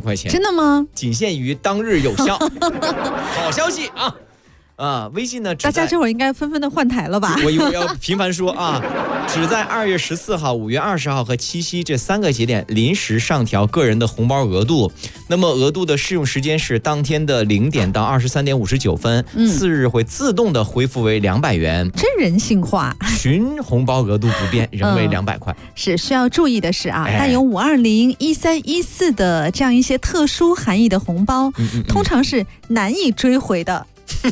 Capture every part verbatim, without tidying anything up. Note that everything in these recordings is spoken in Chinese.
块钱。 真的吗？ 仅限于当日有效。好消息啊！啊，微信呢？ 大家这会儿应该纷纷的换台了吧？ 我以为要频繁说啊，只在二月十四号、五月二十号和七夕这三个节点临时上调个人的红包额度。那么额度的适用时间是当天的零点到二十三点五十九分，嗯、次日会自动的恢复为两百元， 真人性化。 群红包额度不变，仍为两百块。 嗯、是需要注意的是啊，带有五二零、一三一四的这样一些特殊含义的红包，嗯嗯嗯通常是难以追回的。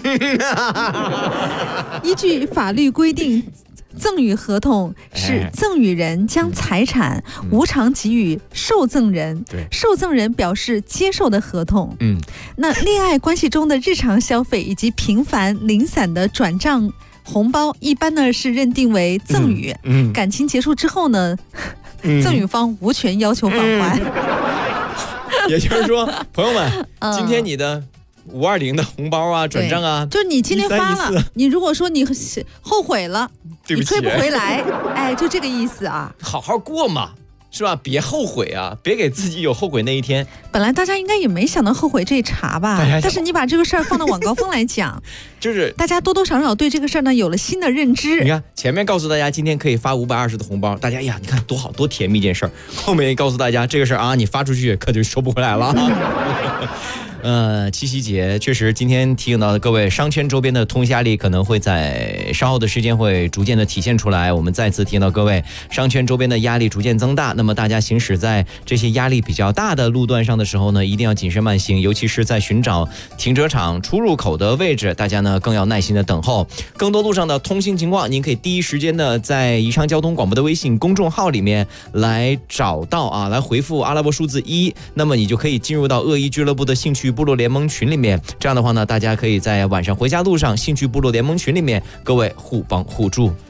依据法律规定，赠与合同是赠与人将财产无偿给予受赠人， 对， 受赠人表示接受的合同。 嗯， 那恋爱关系中的日常消费以及频繁零散的转账红包，一般呢是认定为赠与。嗯，嗯感情结束之后呢，嗯、赠与方无权要求返还。 嗯、也就是说，朋友们，嗯、今天你的。五二零的红包啊，转账啊， 就你今天发了，你如果说你后悔了， 对不起， 你退不回来，哎，就这个意思啊。 好好过嘛，是吧？别后悔啊，别给自己有后悔那一天。 本来大家应该也没想到后悔这一茬吧，但是你把这个事儿放到晚高峰来讲， 就是大家多多少少对这个事儿呢有了新的认知。 你看前面告诉大家今天可以发五百二十的红包，大家呀，你看多好多甜蜜一件事儿。后面也告诉大家这个事儿啊，你发出去可就收不回来了。呃，七夕节确实，今天提醒到的各位，商圈周边的通压力可能会在稍后的时间会逐渐的体现出来。我们再次提醒到各位，商圈周边的压力逐渐增大。那么大家行驶在这些压力比较大的路段上的时候呢，一定要谨慎慢行，尤其是在寻找停车场出入口的位置，大家呢更要耐心的等候。更多路上的通行情况，您可以第一时间的在宜昌交通广播的微信公众号里面来找到啊，来回复阿拉伯数字一，那么你就可以进入到恶意俱乐部的兴趣部落联盟群里面，这样的话呢，大家可以在晚上回家路上兴趣部落联盟群里面，各位互帮互助。